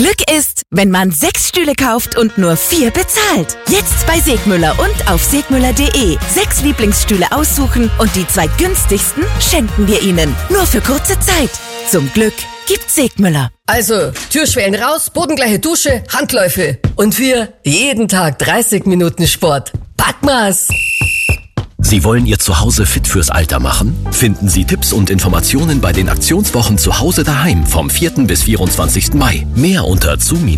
Glück ist, wenn man 6 Stühle kauft und nur 4 bezahlt. Jetzt bei Segmüller und auf segmüller.de. 6 Lieblingsstühle aussuchen und die 2 günstigsten schenken wir Ihnen. Nur für kurze Zeit. Zum Glück gibt's Segmüller. Also, Türschwellen raus, bodengleiche Dusche, Handläufe. Und wir jeden Tag 30 Minuten Sport. Packmas! Sie wollen Ihr Zuhause fit fürs Alter machen? Finden Sie Tipps und Informationen bei den Aktionswochen Zuhause daheim vom 4. bis 24. Mai. Mehr unter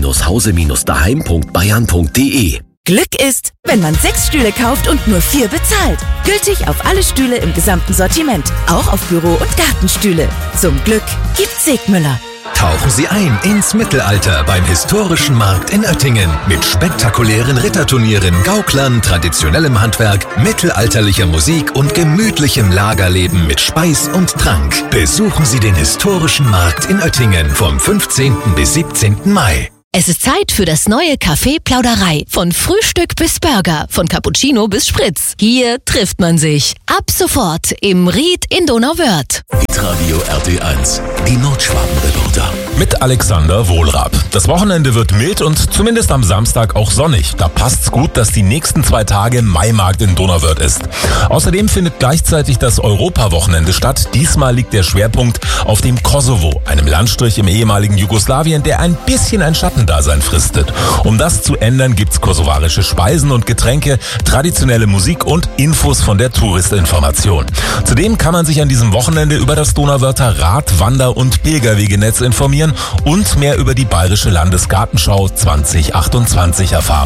zu-hause-daheim.bayern.de. Glück ist, wenn man 6 Stühle kauft und nur 4 bezahlt. Gültig auf alle Stühle im gesamten Sortiment. Auch auf Büro- und Gartenstühle. Zum Glück gibt's Segmüller. Tauchen Sie ein ins Mittelalter beim historischen Markt in Oettingen mit spektakulären Ritterturnieren, Gauklern, traditionellem Handwerk, mittelalterlicher Musik und gemütlichem Lagerleben mit Speis und Trank. Besuchen Sie den historischen Markt in Oettingen vom 15. bis 17. Mai. Es ist Zeit für das neue Café Plauderei. Von Frühstück bis Burger, von Cappuccino bis Spritz. Hier trifft man sich. Ab sofort im Ried in Donauwörth. Radio RT1, die Nordschwaben-Reporter. Mit Alexander Wohlrab. Das Wochenende wird mild und zumindest am Samstag auch sonnig. Da passt's gut, dass die nächsten 2 Tage Maimarkt in Donauwörth ist. Außerdem findet gleichzeitig das Europawochenende statt. Diesmal liegt der Schwerpunkt auf dem Kosovo, einem Landstrich im ehemaligen Jugoslawien, der ein bisschen ein Schattendasein fristet. Um das zu ändern, gibt's kosovarische Speisen und Getränke, traditionelle Musik und Infos von der Touristinformation. Zudem kann man sich an diesem Wochenende über das Donauwörther Rad-, Wander- und Pilgerwegenetz informieren und mehr über die Bayerische Landesgartenschau 2028 erfahren.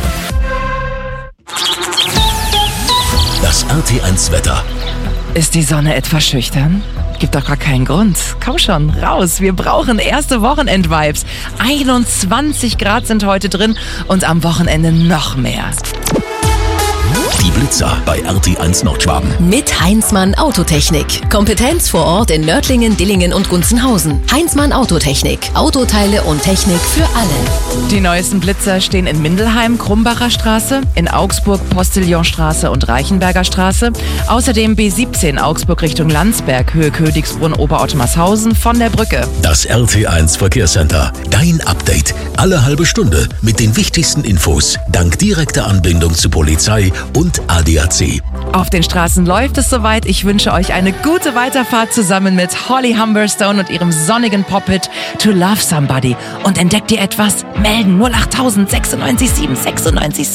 Das RT1 Wetter. Ist die Sonne etwas schüchtern? Gibt doch gar keinen Grund. Komm schon, raus. Wir brauchen erste Wochenend-Vibes. 21 Grad sind heute drin und am Wochenende noch mehr. Die Blitzer bei RT1 Nordschwaben. Mit Heinzmann Autotechnik. Kompetenz vor Ort in Nördlingen, Dillingen und Gunzenhausen. Heinzmann Autotechnik. Autoteile und Technik für alle. Die neuesten Blitzer stehen in Mindelheim, Krumbacher Straße, in Augsburg, Postillonstraße und Reichenberger Straße. Außerdem B17 Augsburg Richtung Landsberg, Höhe Königsbrunn, Oberottmarshausen von der Brücke. Das RT1 Verkehrscenter. Dein Update. Alle halbe Stunde mit den wichtigsten Infos. Dank direkter Anbindung zu Polizei und ADAC. Auf den Straßen läuft es soweit. Ich wünsche euch eine gute Weiterfahrt zusammen mit Holly Humberstone und ihrem sonnigen Pop-Hit To Love Somebody. Und entdeckt ihr etwas? Melden 08000 96 7 96 7.